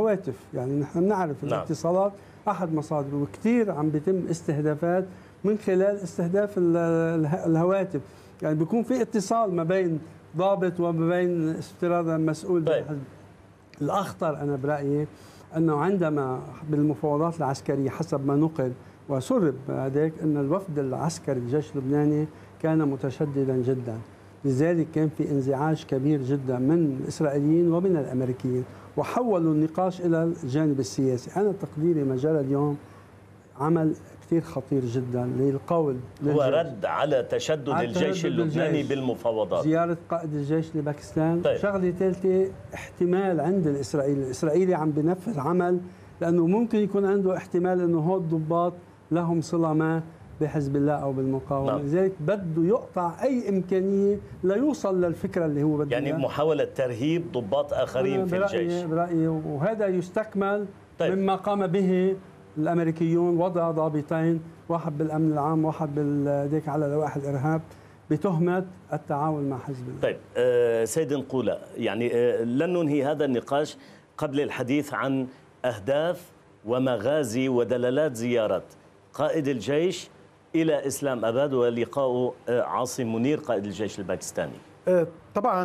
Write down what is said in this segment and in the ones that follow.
الهواتف. يعني نحن بنعرف الاتصالات أحد مصادر، وكثير عم بيتم استهدافات من خلال استهداف الهواتف. يعني بيكون في اتصال ما بين ضابط وما بين افتراضا مسؤول بالحزب. الأخطر أنا برأيي أنه عندما بالمفاوضات العسكرية حسب ما نقل وسرب هذاك أن الوفد العسكري الجيش اللبناني كان متشددا جدا، لذلك كان في انزعاج كبير جدا من الإسرائيليين ومن الأمريكيين، وحولوا النقاش إلى الجانب السياسي. أنا تقديري ما جرى اليوم عمل كثير خطير جدا للقول هو رد على تشدد الجيش اللبناني بالمفاوضات. زيارة قائد الجيش لباكستان. شغلة ثالثة، احتمال عند الإسرائيلي عم بنفذ عمل، لأنه ممكن يكون عنده احتمال أنه هو الضباط لهم صلة ما بحزب الله أو بالمقاومة، لذلك بده يقطع أي إمكانية ليوصل للفكرة اللي هو بده يعني محاولة ترهيب ضباط آخرين في الجيش. برأيي وهذا يستكمل مما قام به الأمريكيون، وضع ضابطين، واحد بالأمن العام واحد بالديك على لوائح الإرهاب، بتهمة التعاون مع حزب الله. طيب سيد نقولة، يعني لن ننهي هذا النقاش قبل الحديث عن أهداف ومغازي ودلالات زيارة قائد الجيش إلى إسلام أباد ولقاء عاصم منير قائد الجيش الباكستاني. طبعا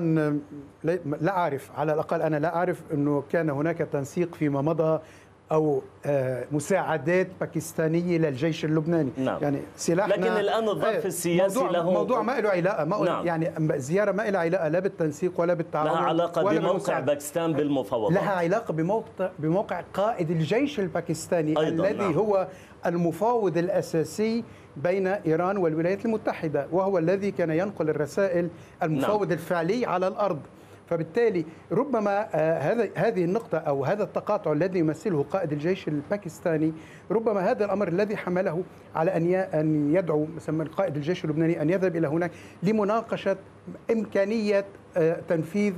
لا أعرف، على الأقل أنا لا أعرف أنه كان هناك تنسيق فيما مضى أو مساعدات باكستانية للجيش اللبناني. يعني سلاحنا، لكن الآن الظرف السياسي له موضوع ما له علاقة، يعني الزيارة ما لها علاقة لا بالتنسيق ولا بالتعاون، لها علاقة بموقع باكستان بالمفاوضات، لها علاقة بموقع قائد الجيش الباكستاني الذي هو المفاوض الأساسي بين إيران والولايات المتحدة، وهو الذي كان ينقل الرسائل، المفاوض الفعلي على الأرض. فبالتالي ربما هذه النقطة أو هذا التقاطع الذي يمثله قائد الجيش الباكستاني، ربما هذا الأمر الذي حمله على أن يدعو مثلا قائد الجيش اللبناني أن يذهب إلى هناك لمناقشة إمكانية تنفيذ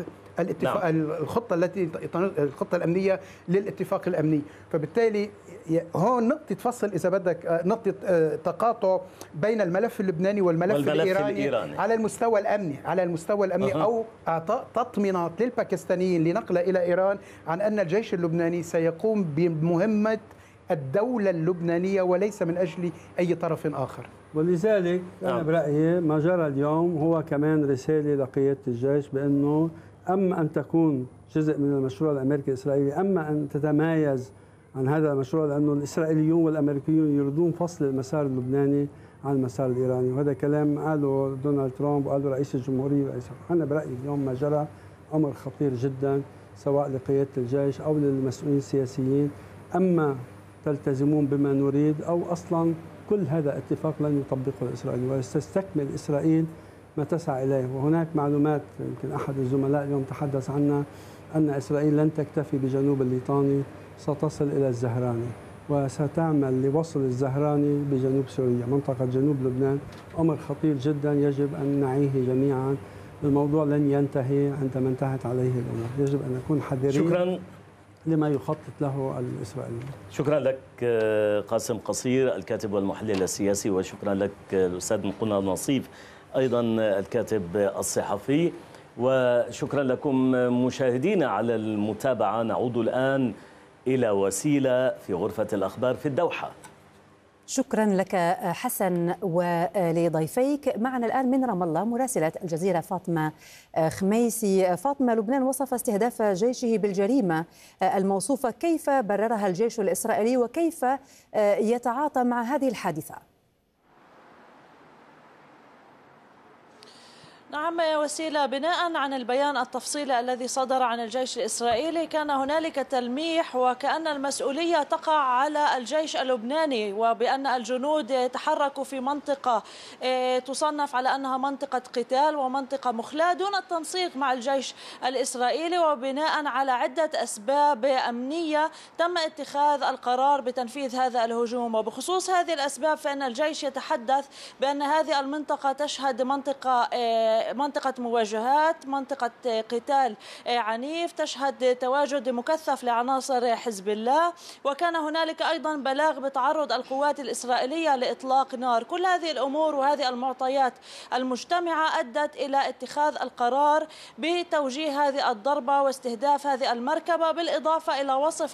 الخطة الأمنية للاتفاق الأمني. فبالتالي هون نقطة فصل إذا بدك، نقطة تقاطع بين الملف اللبناني والملف الإيراني على المستوى الأمني أو إعطاء تطمينات للباكستانيين لنقله إلى إيران عن أن الجيش اللبناني سيقوم بمهمة الدولة اللبنانية وليس من أجل أي طرف آخر. ولذلك أنا برأيي ما جرى اليوم هو كمان رسالة لقيادة الجيش بأنه أما أن تكون جزء من المشروع الأمريكي الإسرائيلي، أما أن تتمايز عن هذا المشروع، لأنه الإسرائيليون والأمريكيون يريدون فصل المسار اللبناني عن المسار الإيراني، وهذا كلام قاله دونالد ترامب وقاله رئيس الجمهورية. أنا برأيي اليوم ما جرى أمر خطير جدا سواء لقيادة الجيش أو للمسؤولين السياسيين، أما تلتزمون بما نريد أو أصلا كل هذا اتفاق لن يطبقه الإسرائيلي وستستكمل إسرائيل ما تسعى إليه. وهناك معلومات يمكن أحد الزملاء اليوم تحدث عنها أن إسرائيل لن تكتفي بجنوب الليطاني، ستصل إلى الزهراني وستعمل لوصل الزهراني بجنوب سوريا، منطقة جنوب لبنان. أمر خطير جدا يجب أن نعيه جميعا. الموضوع لن ينتهي عندما انتهت عليه الأمور، يجب أن نكون حذرين. شكرا لما يخطط له الإسرائيلي. شكرا لك قاسم قصير الكاتب والمحلل السياسي، وشكرا لك الأستاذ نقولة نصيف أيضا الكاتب الصحفي، وشكرا لكم مشاهدينا على المتابعة. نعود الآن إلى وسيلة في غرفة الأخبار في الدوحة. شكرا لك حسن ولضيفيك. معنا الآن من رام الله مراسلة الجزيرة فاطمة خميسي. فاطمة، لبنان وصف استهداف جيشه بالجريمة الموصوفة، كيف بررها الجيش الإسرائيلي وكيف يتعاطى مع هذه الحادثة؟ نعم وسيلة، بناء عن البيان التفصيلي الذي صدر عن الجيش الإسرائيلي كان هنالك تلميح وكأن المسؤولية تقع على الجيش اللبناني، وبأن الجنود تحركوا في منطقة تصنف على أنها منطقة قتال ومنطقة مخلاة دون التنسيق مع الجيش الإسرائيلي، وبناء على عدة أسباب أمنية تم اتخاذ القرار بتنفيذ هذا الهجوم. وبخصوص هذه الأسباب فإن الجيش يتحدث بأن هذه المنطقة تشهد منطقة مواجهات، منطقة قتال عنيف، تشهد تواجد مكثف لعناصر حزب الله، وكان هنالك أيضا بلاغ بتعرض القوات الإسرائيلية لإطلاق نار. كل هذه الأمور وهذه المعطيات المجتمعة أدت إلى اتخاذ القرار بتوجيه هذه الضربة واستهداف هذه المركبة، بالإضافة إلى وصف